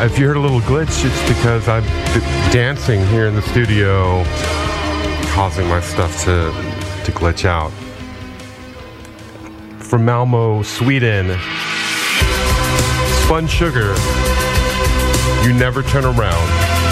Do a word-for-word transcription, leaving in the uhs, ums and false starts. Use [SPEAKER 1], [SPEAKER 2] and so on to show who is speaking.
[SPEAKER 1] if you heard a little glitch, it's because I'm d- dancing here in the studio, causing my stuff to, to glitch out. From Malmo, Sweden, Spun Sugar, You Never Turn Around.